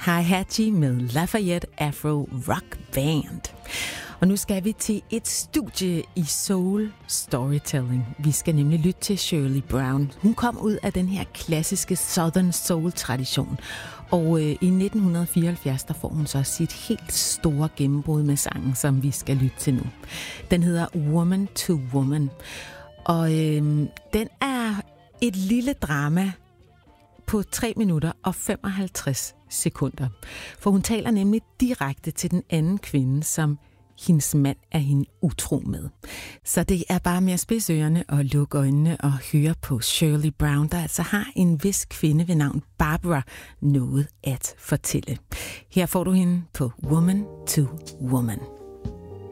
Hi-Hatchie med Lafayette Afro Rock Band. Og nu skal vi til et studie i soul storytelling. Vi skal nemlig lytte til Shirley Brown. Hun kom ud af den her klassiske Southern Soul-tradition. Og i 1974, der får hun så sit helt store gennembrud med sangen, som vi skal lytte til nu. Den hedder Woman to Woman. Og den er et lille drama på 3 minutter og 55 sekunder. For hun taler nemlig direkte til den anden kvinde, som hendes mand er hende utro med. Så det er bare med at spidse ørerne og lukke øjnene og høre på Shirley Brown, der altså har en vis kvinde ved navn Barbara noget at fortælle. Her får du hende på Woman to Woman.